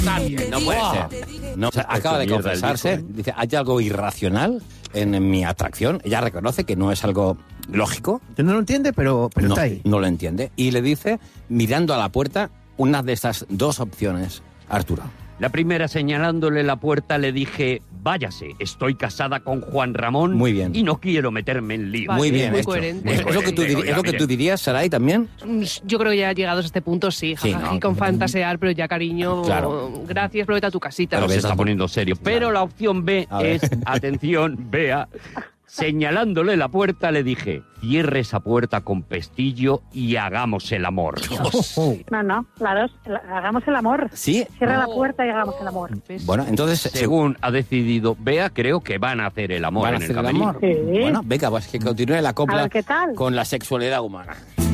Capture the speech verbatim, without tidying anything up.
Está bien, no puede Wow. ser. No, o sea, acaba de mierda el confesarse, disco, ¿eh? dice, hay algo irracional en, en mi atracción. Ella reconoce que no es algo lógico. No lo entiende, pero, pero no, está ahí. no lo entiende. Y le dice, mirando a la puerta, una de estas dos opciones, Arturo. La primera, señalándole la puerta, le dije, váyase, estoy casada con Juan Ramón. Muy bien. Y no quiero meterme en lío. Vale, Muy bien muy hecho. coherente. ¿Es, es lo que tú, Coherente, diri- oiga, ¿Es lo que mire. tú dirías, Saray, también? Mm, Yo creo que ya llegados a este punto, sí. Sí, jajají, ¿no? con fantasear, pero ya, cariño, Claro. gracias, pero vete a tu casita. Pero Pero se ves, está poniendo serio. Pero Claro. la opción B A ver. es, atención, vea, señalándole la puerta le dije, cierre esa puerta con pestillo y hagamos el amor. No, no, claro, hagamos el amor. Sí. Cierra la No. puerta y hagamos el amor. Bueno, entonces... Según ha decidido Bea, creo que van a hacer el amor ¿Van a en hacer el el camerino. amor? Sí. Bueno, venga, pues que continúe la A copla ver qué tal. con la sexualidad humana.